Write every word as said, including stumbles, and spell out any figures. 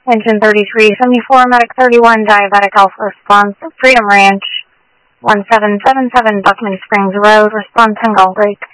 Engine thirty-three seventy-four, Medic thirty-one, Diabetic Alpha response, Freedom Ranch, one seven seven seven Buckman Springs Road, response hang all break.